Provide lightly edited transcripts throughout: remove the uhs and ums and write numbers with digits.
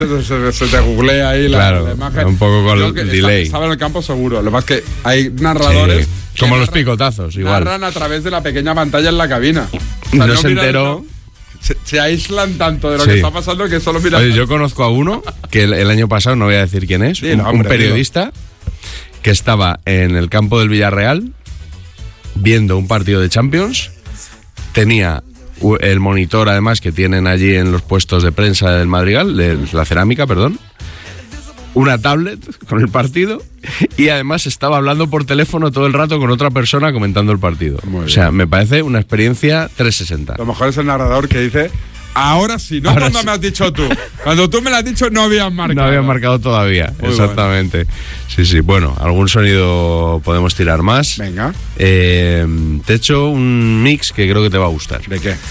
Se te googlea ahí la imagen. Un poco con el delay. Estaba en el campo seguro. Lo que pasa es que hay narradores. Sí, como los picotazos, igual. Narran a través de la pequeña pantalla en la cabina. O sea, no se enteró. Se aíslan tanto de lo que está pasando que solo miran. Oye, yo conozco a uno que el año pasado, no voy a decir quién es, un periodista que estaba en el campo del Villarreal viendo un partido de Champions. Tenía el monitor, además, que tienen allí en los puestos de prensa del Madrigal, de la cerámica, perdón, una tablet con el partido, y además estaba hablando por teléfono todo el rato con otra persona comentando el partido. O sea, me parece una experiencia 360. Lo mejor es el narrador que dice: ahora sí, no ahora cuando sí. Me has dicho tú. Cuando tú me lo has dicho no habían marcado. No habían marcado todavía, muy exactamente. Bueno. Sí, bueno, algún sonido podemos tirar más. Venga. Te he hecho un mix que creo que te va a gustar. ¿De qué?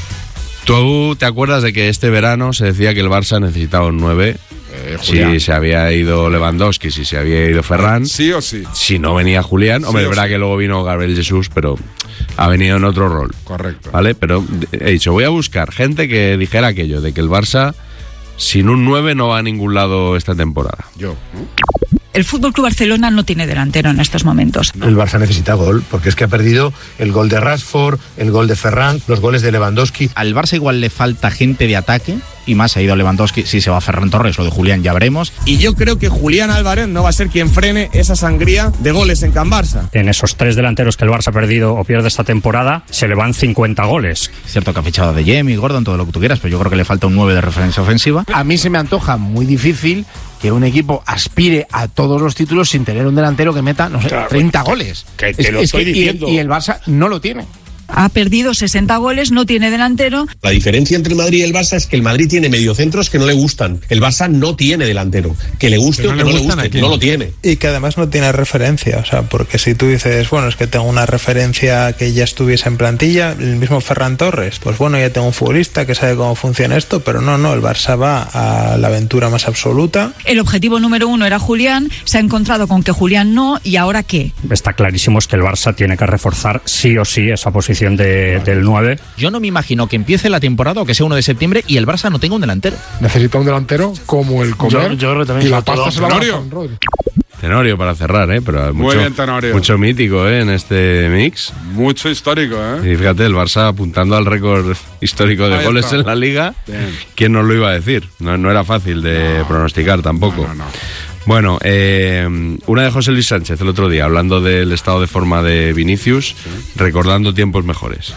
¿Tú te acuerdas de que este verano se decía que el Barça necesitaba un 9? Si se había ido Lewandowski, si se había ido Ferran. Sí o sí. Si no venía Julián. Hombre, es verdad que luego vino Gabriel Jesús, pero ha venido en otro rol. Correcto. ¿Vale? Pero he dicho, voy a buscar gente que dijera aquello, de que el Barça sin un 9 no va a ningún lado esta temporada. Yo, ¿no? El FC Barcelona no tiene delantero en estos momentos. El Barça necesita gol, porque es que ha perdido el gol de Rashford, el gol de Ferran, los goles de Lewandowski. Al Barça igual le falta gente de ataque, y más ha ido Lewandowski, si se va Ferran Torres, lo de Julián ya veremos. Y yo creo que Julián Álvarez no va a ser quien frene esa sangría de goles en Can Barça. En esos 3 delanteros que el Barça ha perdido o pierde esta temporada, se le van 50 goles. Cierto que ha fichado de Jamie, Gordon, todo lo que tú quieras, pero yo creo que le falta un 9 de referencia ofensiva. A mí se me antoja muy difícil que un equipo aspire a todos los títulos sin tener un delantero que meta, no sé, 30 goles. Que te lo estoy diciendo. Y el Barça no lo tiene. Ha perdido 60 goles, no tiene delantero. La diferencia entre el Madrid y el Barça es que el Madrid tiene mediocentros que no le gustan. El Barça no tiene delantero. Que le guste o que no le guste, no lo tiene. Y que además no tiene referencia. O sea, porque si tú dices, bueno, es que tengo una referencia que ya estuviese en plantilla, el mismo Ferran Torres, pues bueno, ya tengo un futbolista que sabe cómo funciona esto, pero no, el Barça va a la aventura más absoluta. El objetivo número 1 era Julián, se ha encontrado con que Julián no, ¿y ahora qué? Está clarísimo que el Barça tiene que reforzar sí o sí esa posición del 9. Yo no me imagino que empiece la temporada o que sea 1 de septiembre y el Barça no tenga un delantero. Necesita un delantero como el Comer. Yo creo que también. Y la pasta se la va a Rodri. Tenorio para cerrar, pero muy bien, Tenorio. Mucho mítico, en este mix. Mucho histórico, Y fíjate, el Barça apuntando al récord histórico de goles en la Liga. Bien. ¿Quién nos lo iba a decir? No era fácil de pronosticar tampoco. No. Bueno, una de José Luis Sánchez el otro día, hablando del estado de forma de Vinicius, recordando tiempos mejores.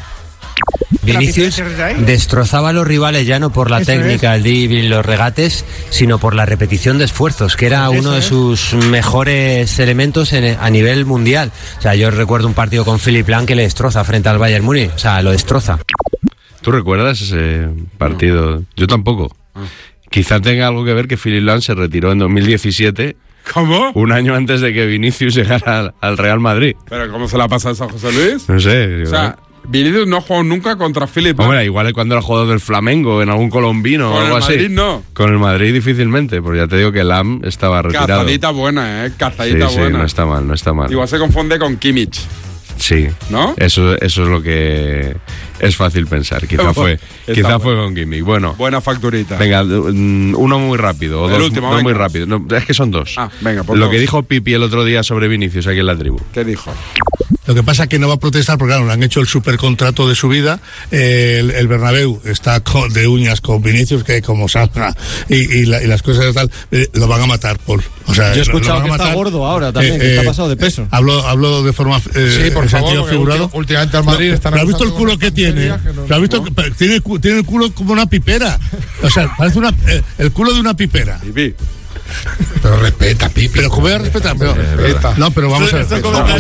Vinicius destrozaba a los rivales ya no por la técnica, el dribbling, los regates, sino por la repetición de esfuerzos, que era uno de sus mejores elementos a nivel mundial. O sea, yo recuerdo un partido con Philipp Lahm que le destroza frente al Bayern Múnich, o sea, lo destroza. ¿Tú recuerdas ese partido? No. Yo tampoco. Quizá tenga algo que ver que Philipp Lahm se retiró en 2017. ¿Cómo? Un año antes de que Vinicius llegara al Real Madrid. ¿Pero cómo se la pasa eso a José Luis? No sé. O sea, Vinicius no jugó nunca contra Philipp Lahm. Hombre, igual es cuando era jugador del Flamengo, en algún colombino o algo así. Con el Madrid no. Con el Madrid difícilmente, porque ya te digo que Lahm estaba retirado. Cazadita buena, Cazadita buena. Sí, no está mal. Igual se confunde con Kimmich. Sí, ¿no? Eso es lo que es fácil pensar. Quizá fue con Kimmich. Bueno, buena facturita. Venga, uno muy rápido, o el dos último, no muy rápido. No, es que son dos. Venga, lo dos. Que dijo Pipi el otro día sobre Vinicius aquí en la tribu. ¿Qué dijo? Lo que pasa es que no va a protestar porque, claro, le han hecho el supercontrato de su vida. El Bernabéu está de uñas con Vinicius, que como salga y las cosas tal, lo van a matar, Paul. O sea, yo he escuchado que está gordo ahora también, que está pasado de peso. Hablo de forma sí, por favor, figurado. Últimamente al Madrid están... ¿Has visto el culo que tiene? ¿Lo has visto? Tiene el culo como una pipera. O sea, parece el culo de una pipera. Pipi. Pero respeta, Pipi. Pero ¿cómo voy a respetar? No, pero vamos a ver.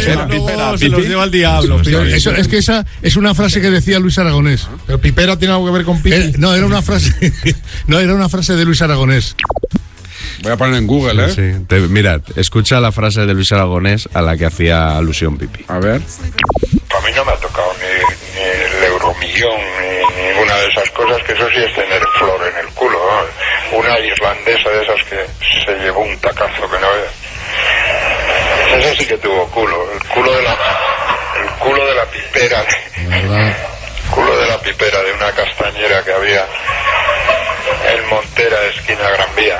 Se los lleva al diablo. Eso, es que esa es una frase que decía Luis Aragonés. Pero pipera tiene algo que ver con Pipi. No, era una frase de Luis Aragonés. Voy a poner en Google, ¿eh? Sí. Mirad, escucha la frase de Luis Aragonés a la que hacía alusión Pipi. A ver. A mí no me ha tocado ni el euromillón ni ninguna de esas cosas, que eso sí es tener flor en el culo, ¿no? Una irlandesa de esas que se llevó un tacazo que no veas. Ese sí que tuvo culo, el culo de la pipera, el culo de la pipera de una castañera que había en Montera, esquina Gran Vía.